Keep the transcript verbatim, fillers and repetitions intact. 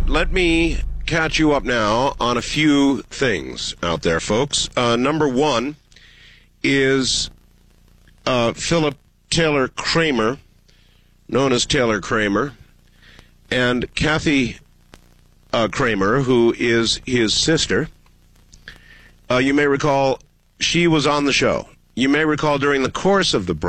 let me catch you up now on a few things out there, folks. Uh, number one is uh, Philip Taylor Kramer, known as Taylor Kramer, and Kathy uh, Kramer, who is his sister. Uh, you may recall she was on the show. You may recall during the course of the